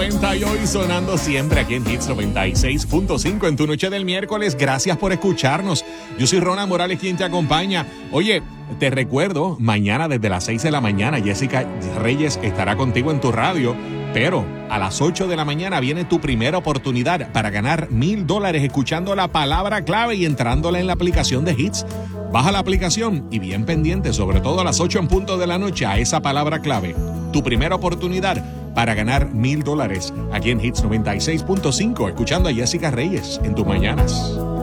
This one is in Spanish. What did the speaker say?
90 y hoy sonando siempre aquí en Hits 96.5 en tu noche del miércoles. Gracias por escucharnos. Yo soy Ronald Morales, quien te acompaña. Oye, te recuerdo, mañana desde las 6 de la mañana, Jessica Reyes estará contigo en tu radio. Pero a las 8 de la mañana viene tu primera oportunidad para ganar $1,000 escuchando la palabra clave y entrándola en la aplicación de Hits. Baja la aplicación y bien pendiente, sobre todo a las 8 en punto de la noche, a esa palabra clave. Tu primera oportunidad para ganar $1,000 aquí en Hits 96.5, escuchando a Jessica Reyes en tus mañanas.